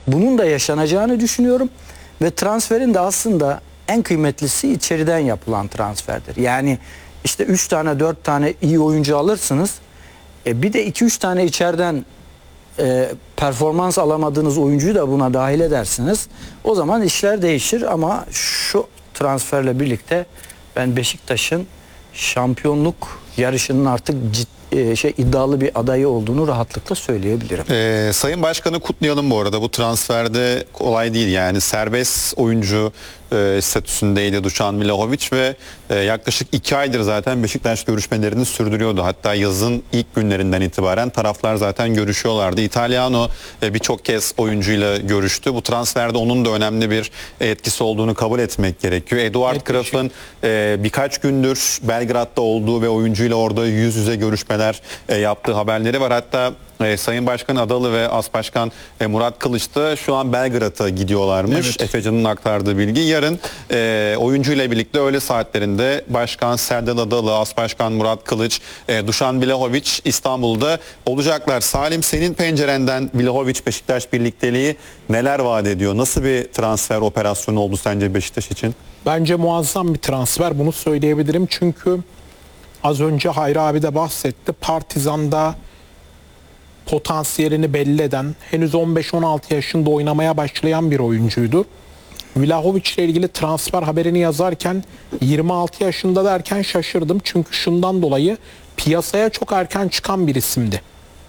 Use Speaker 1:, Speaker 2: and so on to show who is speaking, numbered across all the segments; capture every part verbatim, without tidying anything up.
Speaker 1: bunun da yaşanacağını düşünüyorum ve transferin de aslında en kıymetlisi içeriden yapılan transferdir. Yani işte üç tane dört tane iyi oyuncu alırsınız. E bir de iki üç tane içeriden e, performans alamadığınız oyuncuyu da buna dahil edersiniz. O zaman işler değişir ama şu transferle birlikte ben Beşiktaş'ın şampiyonluk yarışının artık ciddi, şey iddialı bir adayı olduğunu rahatlıkla söyleyebilirim.
Speaker 2: Ee, Sayın Başkan'ı kutlayalım bu arada. Bu transferde kolay değil yani serbest oyuncu e, statüsündeydi Dušan Vlahović ve e, yaklaşık iki aydır zaten Beşiktaş görüşmelerini sürdürüyordu. Hatta yazın ilk günlerinden itibaren taraflar zaten görüşüyorlardı. İtalyano e, birçok kez oyuncuyla görüştü. Bu transferde onun da önemli bir etkisi olduğunu kabul etmek gerekiyor. Eduard Graf'ın e, birkaç gündür Belgrad'da olduğu ve oyuncuyla orada yüz yüze görüşmeler e, yaptığı haberleri var. Hatta E, Sayın Başkan Adalı ve As Başkan e, Murat Kılıç da şu an Belgrad'a gidiyorlarmış. Evet. Efecan'ın aktardığı bilgi. Yarın e, oyuncuyla birlikte öğle saatlerinde Başkan Serdar Adalı, As Başkan Murat Kılıç, e, Dušan Vlahović İstanbul'da olacaklar. Salim, senin pencerenden Vlahović Beşiktaş birlikteliği neler vaat ediyor? Nasıl bir transfer operasyonu oldu sence Beşiktaş için?
Speaker 3: Bence muazzam bir transfer, bunu söyleyebilirim. Çünkü az önce Hayri abi de bahsetti. Partizan'da potansiyelini belli eden, henüz on beş on altı yaşında oynamaya başlayan bir oyuncuydu. Vlahović ile ilgili transfer haberini yazarken yirmi altı yaşında derken şaşırdım. Çünkü şundan dolayı piyasaya çok erken çıkan bir isimdi.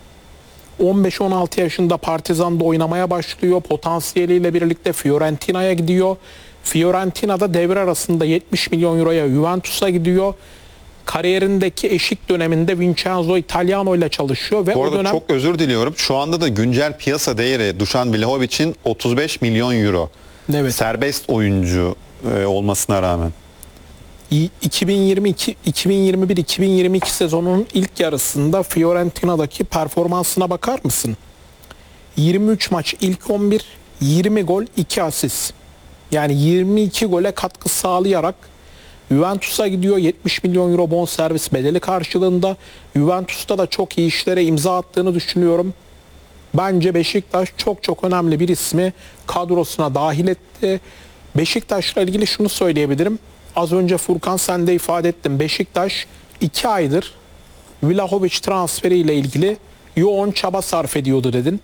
Speaker 3: on beş on altı yaşında Partizan'da oynamaya başlıyor. Potansiyeliyle birlikte Fiorentina'ya gidiyor. Fiorentina'da devre arasında yetmiş milyon euroya Juventus'a gidiyor. Kariyerindeki eşik döneminde Vincenzo Italiano ile çalışıyor ve
Speaker 2: bu
Speaker 3: o
Speaker 2: arada
Speaker 3: dönem...
Speaker 2: çok özür diliyorum. Şu anda da güncel piyasa değeri Dušan Vlahović'in otuz beş milyon euro.
Speaker 3: Evet.
Speaker 2: Serbest oyuncu e, olmasına rağmen.
Speaker 3: iki bin yirmi iki iki bin yirmi bir iki bin yirmi iki sezonunun ilk yarısında Fiorentina'daki performansına bakar mısın? yirmi üç maç ilk on bir, yirmi gol, iki asist. Yani yirmi iki gole katkı sağlayarak Juventus'a gidiyor, yetmiş milyon euro bonservis bedeli karşılığında. Juventus'ta da çok iyi işlere imza attığını düşünüyorum. Bence Beşiktaş çok çok önemli bir ismi kadrosuna dahil etti. Beşiktaş'la ilgili şunu söyleyebilirim. Az önce Furkan sen de ifade ettin. Beşiktaş iki aydır Vlahović transferiyle ilgili yoğun çaba sarf ediyordu dedin.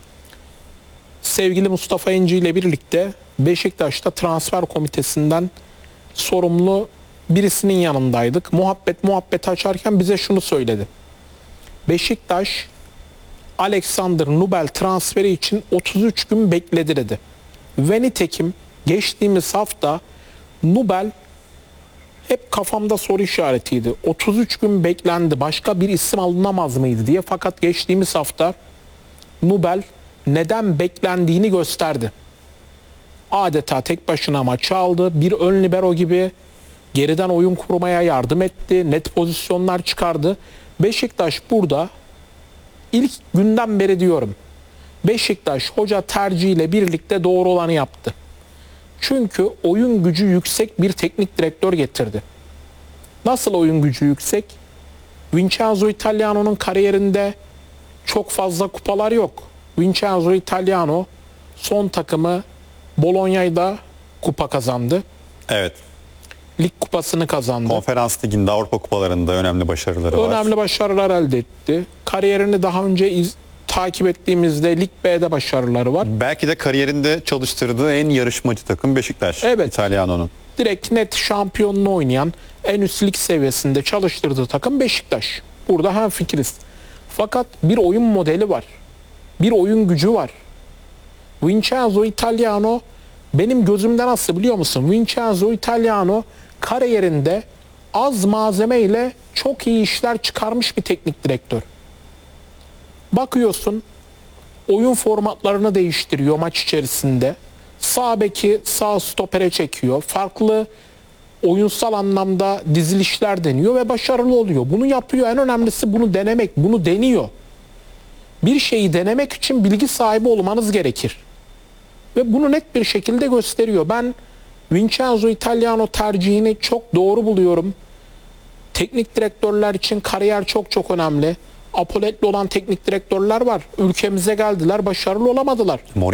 Speaker 3: Sevgili Mustafa İnci ile birlikte Beşiktaş'ta transfer komitesinden sorumlu birisinin yanındaydık. Muhabbet muhabbet açarken bize şunu söyledi. Beşiktaş Alexander Nubel transferi için otuz üç gün bekledi dedi. Ve nitekim geçtiğimiz hafta Nubel hep kafamda soru işaretiydi. otuz üç gün beklendi. Başka bir isim alınamaz mıydı diye. Fakat geçtiğimiz hafta Nubel neden beklendiğini gösterdi. Adeta tek başına maçı aldı. Bir ön libero gibi geriden oyun kurmaya yardım etti. Net pozisyonlar çıkardı. Beşiktaş burada ilk günden beri diyorum. Beşiktaş hoca tercihiyle birlikte doğru olanı yaptı. Çünkü oyun gücü yüksek bir teknik direktör getirdi. Nasıl oyun gücü yüksek? Vincenzo Italiano'nun kariyerinde çok fazla kupalar yok. Vincenzo Italiano son takımı Bologna'da kupa kazandı.
Speaker 2: Evet.
Speaker 3: Lig kupasını kazandı.
Speaker 2: Konferans liginde, Avrupa kupalarında önemli başarıları var.
Speaker 3: Önemli başarılar elde etti. Kariyerini daha önce iz, takip ettiğimizde Lig B'de başarıları var.
Speaker 2: Belki de kariyerinde çalıştırdığı en yarışmacı takım Beşiktaş.
Speaker 3: Evet.
Speaker 2: İtalyano'nun.
Speaker 3: Direkt net şampiyonluğu oynayan, en üst lig seviyesinde çalıştırdığı takım Beşiktaş. Burada hemfikiriz. Fakat bir oyun modeli var. Bir oyun gücü var. Vincenzo Italiano benim gözümde nasıl biliyor musun? Vincenzo Italiano kariyerinde az malzemeyle çok iyi işler çıkarmış bir teknik direktör. Bakıyorsun oyun formatlarını değiştiriyor maç içerisinde. Sağ beki sağ stopere çekiyor. Farklı oyunsal anlamda dizilişler deniyor ve başarılı oluyor. Bunu yapıyor. En önemlisi bunu denemek. Bunu deniyor. Bir şeyi denemek için bilgi sahibi olmanız gerekir. Ve bunu net bir şekilde gösteriyor. Ben Vincenzo Italiano tercihini çok doğru buluyorum. Teknik direktörler için kariyer çok çok önemli. Apoletli olan teknik direktörler var. Ülkemize geldiler, başarılı olamadılar.